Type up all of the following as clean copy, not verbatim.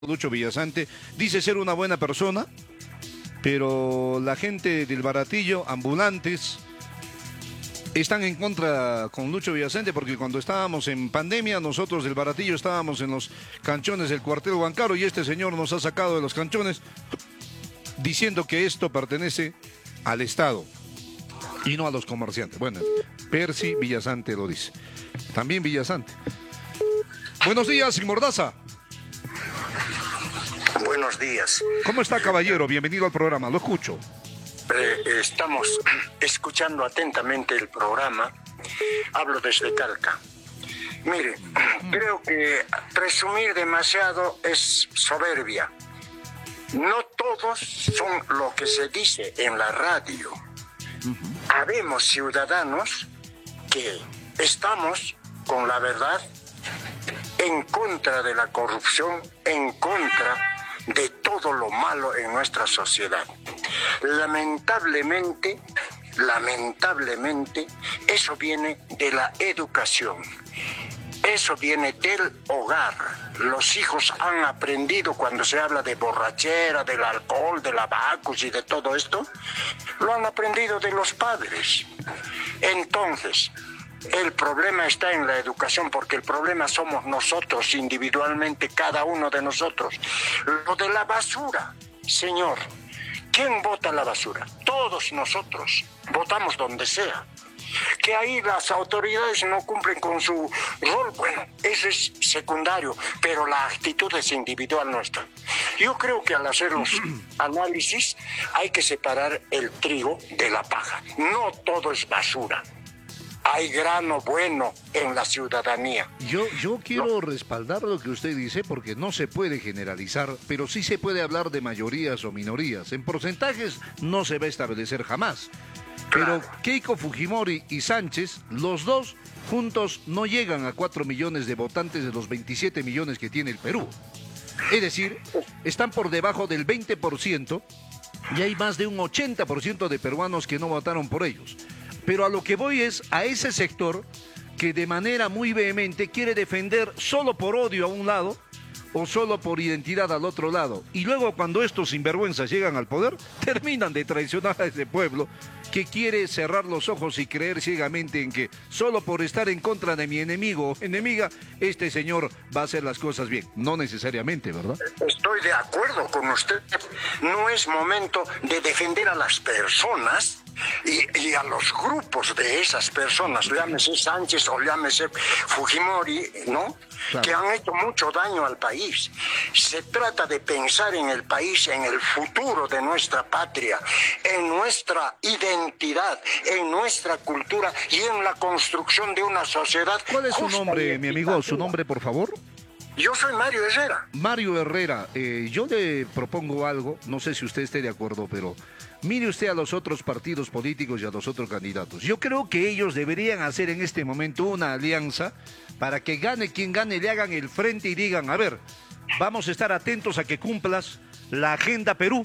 Lucho Villasante dice ser una buena persona, pero la gente del Baratillo, ambulantes, están en contra con Lucho Villasante porque cuando estábamos en pandemia, nosotros del Baratillo estábamos en los canchones del cuartel Huancayo y este señor nos ha sacado de los canchones diciendo que esto pertenece al Estado y no a los comerciantes. Bueno, Percy Villasante lo dice. También Villasante. Buenos días, sin Mordaza. Buenos días. ¿Cómo está, caballero? Bienvenido al programa, lo escucho. Estamos escuchando atentamente el programa. Hablo desde Calca. Mire, creo que presumir demasiado es soberbia. No todos son lo que se dice en la radio. Habemos ciudadanos que estamos con la verdad en contra de la corrupción, en contra de todo lo malo en nuestra sociedad. Lamentablemente, eso viene de la educación. Eso viene del hogar. Los hijos han aprendido cuando se habla de borrachera, del alcohol, del abacus y de todo esto, lo han aprendido de los padres. Entonces, el problema está en la educación, porque el problema somos nosotros individualmente, cada uno de nosotros. Lo de la basura, señor, ¿quién bota la basura? Todos nosotros, votamos donde sea. Que ahí las autoridades no cumplen con su rol, bueno, eso es secundario, pero la actitud es individual nuestra. Yo creo que al hacer los análisis hay que separar el trigo de la paja. No todo es basura. Hay grano bueno en la ciudadanía. Yo quiero respaldar lo que usted dice porque no se puede generalizar, pero sí se puede hablar de mayorías o minorías. En porcentajes no se va a establecer jamás. Pero Keiko Fujimori y Sánchez, los dos juntos no llegan a 4 millones de votantes de los 27 millones que tiene el Perú. Es decir, están por debajo del 20% y hay más de un 80% de peruanos que no votaron por ellos. Pero a lo que voy es a ese sector que de manera muy vehemente quiere defender solo por odio a un lado o solo por identidad al otro lado. Y luego cuando estos sinvergüenzas llegan al poder, terminan de traicionar a ese pueblo que quiere cerrar los ojos y creer ciegamente en que solo por estar en contra de mi enemigo o enemiga, este señor va a hacer las cosas bien. No necesariamente, ¿verdad? Estoy de acuerdo con usted. No es momento de defender a las personas y a los grupos de esas personas, llámese Sánchez o llámese Fujimori, ¿no? Claro. Que han hecho mucho daño al país. Se trata de pensar en el país, en el futuro de nuestra patria, en nuestra identidad, en nuestra cultura y en la construcción de una sociedad. ¿Cuál es su nombre, mi amigo? ¿Su nombre, por favor? Yo soy Mario Herrera. Mario Herrera, yo le propongo algo, no sé si usted esté de acuerdo, pero mire usted a los otros partidos políticos y a los otros candidatos. Yo creo que ellos deberían hacer en este momento una alianza para que gane quien gane, le hagan el frente y digan, a ver, vamos a estar atentos a que cumplas la Agenda Perú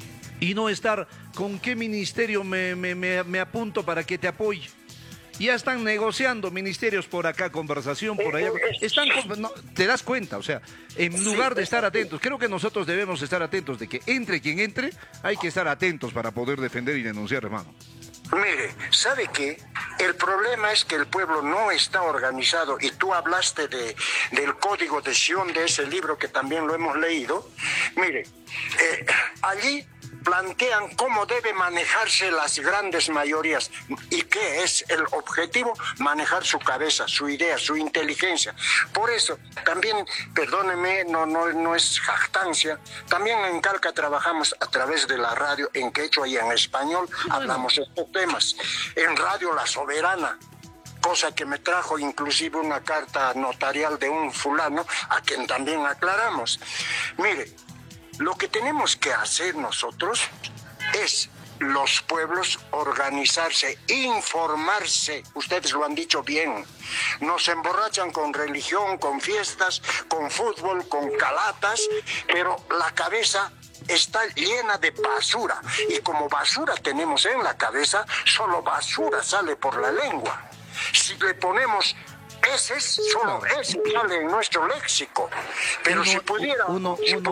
y no estar con qué ministerio me apunto para que te apoye. Ya están negociando ministerios por acá, conversación por allá. No, te das cuenta, o sea, en lugar de estar atentos, creo que nosotros debemos estar atentos de que entre quien entre, hay que estar atentos para poder defender y denunciar, hermano. Mire, ¿sabe qué? El problema es que el pueblo no está organizado y tú hablaste del Código de Sion, de ese libro que también lo hemos leído. Mire, allí plantean cómo debe manejarse las grandes mayorías y qué es el objetivo, manejar su cabeza, su idea, su inteligencia. Por eso, también, perdóneme, no es jactancia, también en Calca trabajamos a través de la radio en quechua y en español, hablamos estos temas. En Radio La Soberana, cosa que me trajo inclusive una carta notarial de un fulano, a quien también aclaramos. Mire, lo que tenemos que hacer nosotros es los pueblos organizarse, informarse. Ustedes lo han dicho bien. Nos emborrachan con religión, con fiestas, con fútbol, con calatas, pero la cabeza está llena de basura. Y como basura tenemos en la cabeza, solo basura sale por la lengua. Si le ponemos Ese es, solo ese sale en nuestro léxico. Pero si pudiera...